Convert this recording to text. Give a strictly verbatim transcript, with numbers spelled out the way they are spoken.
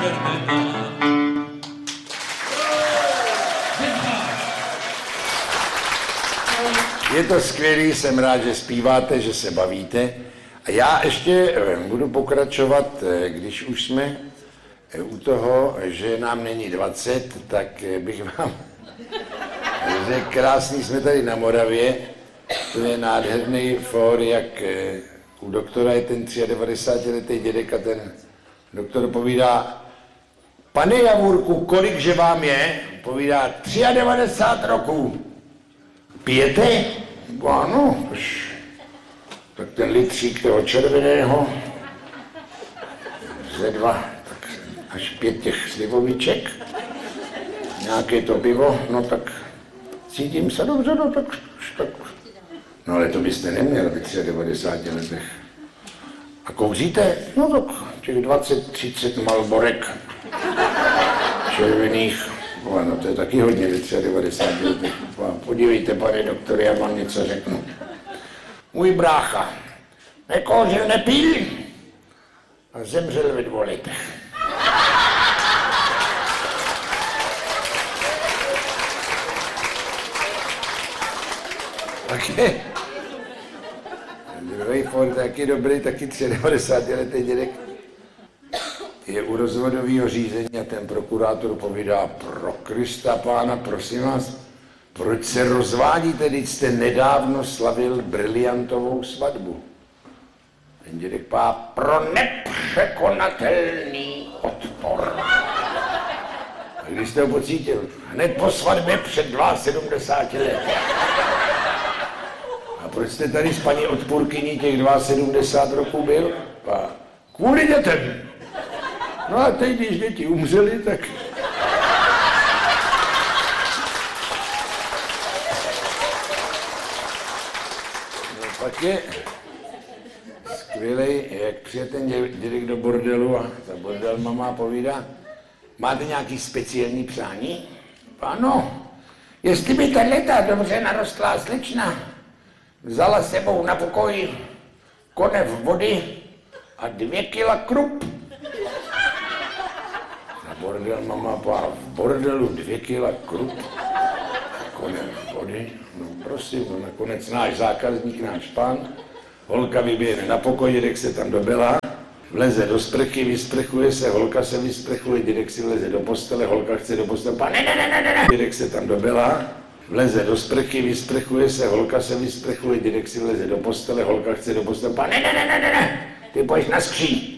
Je to skvělý, jsem rád, že zpíváte, že se bavíte. A já ještě budu pokračovat, když už jsme u toho, že nám není dvacet, tak bych vám řekl, krásný jsme tady na Moravě. To je nádherný fór, jak u doktora je ten devadesátitříletý dědek a ten doktor povídá, pane Javůrku, kolikže vám je? Povídá devadesát tři roků. Pijete? Ano, tak ten litřík toho červeného, ze dva, tak až pět těch slivoviček, nějaké to pivo, no tak cítím se dobře, no tak, tak. No ale to byste neměl v devadesát třech letech. A kouříte? No tak těch dvacet třicet malborek červených. No to je taky hodně v devadesát třech letech. Podívejte, pane doktor, já vám něco řeknu. Můj brácha nekouřil, nepil a zemřel ve dvou letech. Taky druhý fond, taky dobrý, taky devadesátiletý dědek je u rozvodového řízení a ten prokurátor povídá, pro Krista pána, prosím vás, proč se rozvádíte, když jste nedávno slavil briliantovou svatbu? Ten dědek pá, pro nepřekonatelný odpor. A když jste ho pocítil? Hned po svatbě před sedmdesáti lety. A proč jste tady s paní odpůrkyní těch sedmdesát dva roků byl? Pá, kvůli dětem. No a teď, když děti umřeli, tak... No pak je skvělej, jak přijde ten dědek do bordelu a ta bordel mama povídá, máte nějaký speciální přání? Ano, jestli by tato dobře narostlá slečna vzala sebou na pokoj konev vody a dvě kila krup. Na bordel mama pá, v bordelu dvě kila krup, konev vody, no prosím, no nakonec náš zákazník, náš pán, holka vyběhne na pokoj, dědek se tam dobělá, vleze do sprchy, vysprchuje se, holka se vysprchuje, dědek si vleze do postele, holka chce do postele, pán, ne, ne, ne, ne, ne, dědek se tam dobělá, vleze do sprchy, vysprchuje se, holka se vysprchuje, dědek si vleze do postele, holka chce do postele, pán, ne, ne, ne, ne, ne, ty pojď na skří.